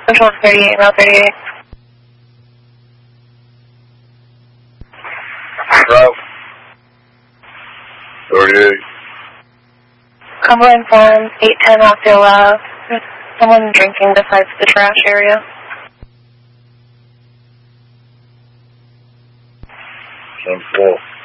Control 38, Route 38. Route 38. Cumberland Farms, 810 Rockdale Ave. There's someone drinking besides the trash area. 10-4.